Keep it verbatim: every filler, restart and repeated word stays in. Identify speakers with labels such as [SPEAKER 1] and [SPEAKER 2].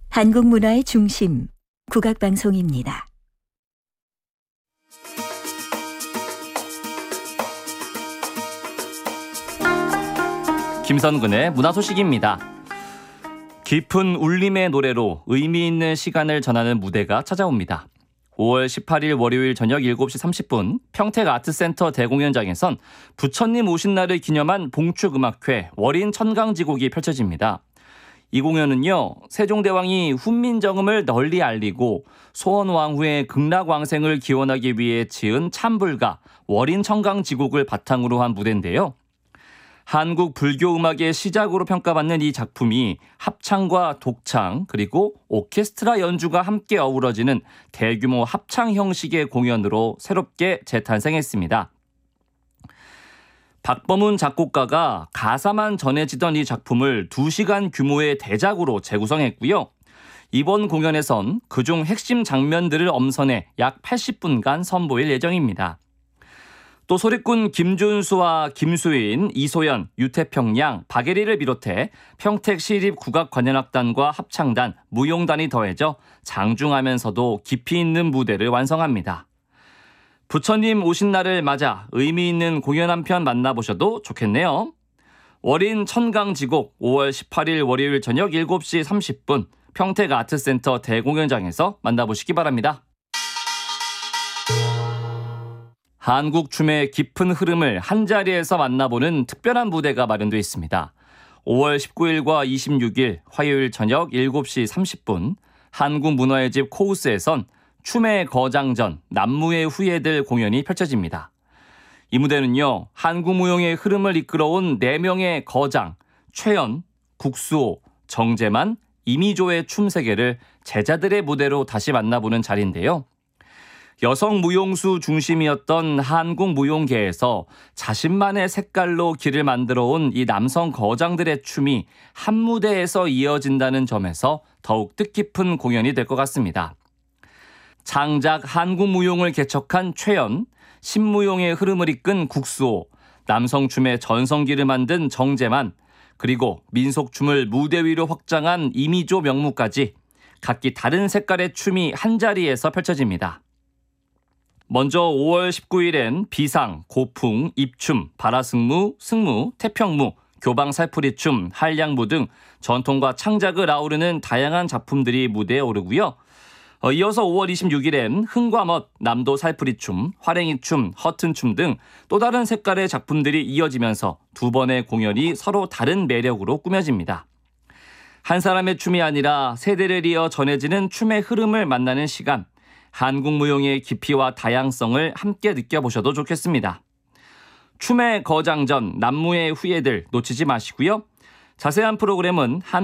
[SPEAKER 1] 한국 문화의 중심, 국악방송입니다.
[SPEAKER 2] 김선근의 문화소식입니다. 깊은 울림의 노래로 의미 있는 시간을 전하는 무대가 찾아옵니다. 오월 십팔일 월요일 저녁 일곱 시 삼십 분 평택아트센터 대공연장에선 부처님 오신 날을 기념한 봉축음악회 월인 천강지곡이 펼쳐집니다. 이 공연은요, 세종대왕이 훈민정음을 널리 알리고 소원왕후의 극락왕생을 기원하기 위해 지은 참불가 월인 천강지곡을 바탕으로 한 무대인데요. 한국 불교 음악의 시작으로 평가받는 이 작품이 합창과 독창 그리고 오케스트라 연주가 함께 어우러지는 대규모 합창 형식의 공연으로 새롭게 재탄생했습니다. 박범훈 작곡가가 가사만 전해지던 이 작품을 두 시간 규모의 대작으로 재구성했고요. 이번 공연에선 그중 핵심 장면들을 엄선해 약 팔십 분간 선보일 예정입니다. 또 소리꾼 김준수와 김수인, 이소연, 유태평 양, 박예리를 비롯해 평택시립국악관현악단과 합창단, 무용단이 더해져 장중하면서도 깊이 있는 무대를 완성합니다. 부처님 오신 날을 맞아 의미 있는 공연 한 편 만나보셔도 좋겠네요. 월인 천강지곡 오월 십팔일 월요일 저녁 일곱 시 삼십 분 평택아트센터 대공연장에서 만나보시기 바랍니다. 한국 춤의 깊은 흐름을 한자리에서 만나보는 특별한 무대가 마련되어 있습니다. 오월 십구일과 이십육일 화요일 저녁 일곱 시 삼십 분 한국문화의 집 코우스에선 춤의 거장전, 남무의 후예들 공연이 펼쳐집니다. 이 무대는요, 한국무용의 흐름을 이끌어온 네 명의 거장, 최연, 국수호, 정재만, 이미조의 춤 세계를 제자들의 무대로 다시 만나보는 자리인데요. 여성 무용수 중심이었던 한국 무용계에서 자신만의 색깔로 길을 만들어온 이 남성 거장들의 춤이 한 무대에서 이어진다는 점에서 더욱 뜻깊은 공연이 될 것 같습니다. 장작 한국 무용을 개척한 최연, 신무용의 흐름을 이끈 국수호, 남성춤의 전성기를 만든 정재만, 그리고 민속춤을 무대 위로 확장한 이미조 명무까지 각기 다른 색깔의 춤이 한자리에서 펼쳐집니다. 먼저 오월 십구일엔 비상, 고풍, 입춤, 바라승무, 승무, 태평무, 교방 살풀이춤, 한량무 등 전통과 창작을 아우르는 다양한 작품들이 무대에 오르고요. 어, 이어서 오월 이십육일엔 흥과멋, 남도 살풀이춤, 화랭이춤, 허튼춤 등 또 다른 색깔의 작품들이 이어지면서 두 번의 공연이 서로 다른 매력으로 꾸며집니다. 한 사람의 춤이 아니라 세대를 이어 전해지는 춤의 흐름을 만나는 시간, 한국 무용의 깊이와 다양성을 함께 느껴보셔도 좋겠습니다. 춤의 거장전, 남무의 후예들 놓치지 마시고요. 자세한 프로그램은 한